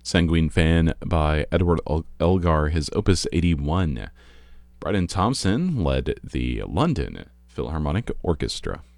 Sanguine Fan by Edward Elgar, his Opus 81. Bryden Thompson led the London Philharmonic Orchestra.